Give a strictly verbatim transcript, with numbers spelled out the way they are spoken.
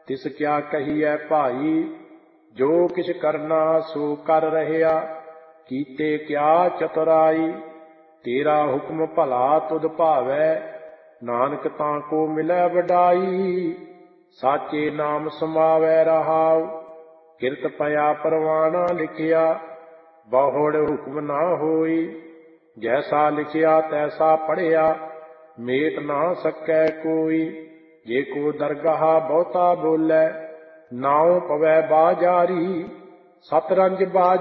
ਤਿਸ ਕਿਆ ਕਹੀਐ ਭਾਈ। ਜੋ ਕਿਛ ਕਰਨਾ ਸੋ ਕਰ ਰਹਿਆ, ਕੀਤੇ ਕਿਆ ਚਤੁਰਾਈ। ਤੇਰਾ ਹੁਕਮ ਭਲਾ ਤੁਧ ਭਾਵੈ, ਨਾਨਕ ਤਾਂ ਕੋ ਮਿਲੈ ਵਡਾਈ। ਸਾਚੇ ਨਾਮ ਸਮਾਵੈ ਰਹਾਉ, ਕਿਰਤ ਪਿਆ ਪਰਵਾਨਾ ਲਿਖਿਆ। ਬਹੁੜ ਹੁਕਮ ਨਾ ਹੋਈ, ਜੈਸਾ ਲਿਖਿਆ ਤੈਸਾ ਪੜ੍ਹਿਆ। ਮੇਟ ਨਾ ਸਕੈ ਕੋਈ, ਜੇ ਕੋ ਦਰਗਾਹ ਬਹੁਤਾ ਬੋਲੇ। ਨਾਉ ਪਵੈ ਬਾਜਾਰੀ, ਸਤਰੰਜ ਬਾਜ